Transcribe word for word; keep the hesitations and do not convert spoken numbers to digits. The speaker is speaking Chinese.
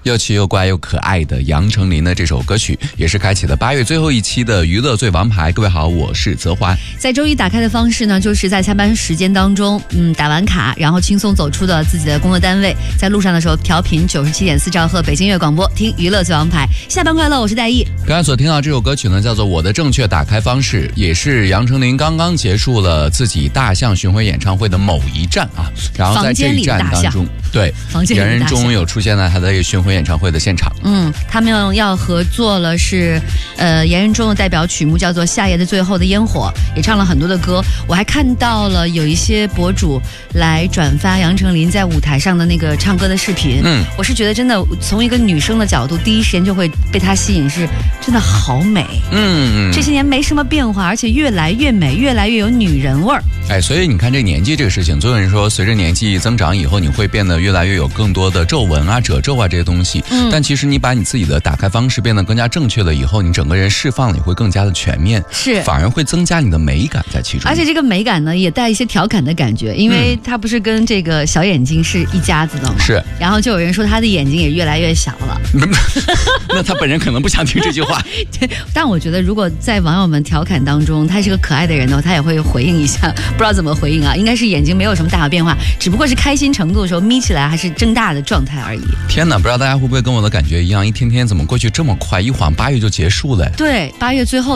又气又怪又可爱的杨丞琳的这首歌曲，也是开启了八月最后一期的娱乐最王牌。各位好，我是泽华。 在周一打开的方式呢，就是在下班时间当中，嗯，打完卡，然后轻松走出的自己的工作单位，在路上的时候调频九十七点四兆赫北京乐广播，听娱乐最王牌。下班快乐，我是戴毅。 刚才所听到这首歌曲呢，叫做《我的正确打开方式》，也是杨丞琳刚刚结束了自己大象巡回演唱会的某一站啊，然后在这一站当中，对，人人中有出现在他的巡回演唱会的现场。 嗯，他们要合作了是，呃，言人中的代表曲目叫做《夏夜的最后的烟火》，也唱了很多的歌。我还看到了有一些博主来转发杨丞琳在舞台上的那个唱歌的视频。嗯，我是觉得真的从一个女生的角度，第一时间就会被她吸引，是真的好美。嗯，这些年没什么变化，而且越来越美，越来越有女人味儿。 哎，所以你看这年纪这个事情，总有人说随着年纪增长以后，你会变得越来越有更多的皱纹啊、褶皱啊这些东西。嗯，但其实你把你自己的打开方式变得更加正确了以后，你整个人释放了也会更加的全面， 是反而会增加你的美感在其中。 而且这个美感呢，也带一些调侃的感觉，因为它不是跟这个小眼睛是一家子的吗？ 是。 然后就有人说他的眼睛也越来越小了。 那他本人可能不想听这句话。 但我觉得，如果在网友们调侃当中，他是个可爱的人呢，他也会回应一下。不知道怎么回应啊？应该是眼睛没有什么大的变化，只不过是开心程度的时候眯起来还是睁大的状态而已。 天哪，不知道大家会不会跟我的感觉一样，一天天怎么过去这么快，一晃八月就结束了。 对，八月最后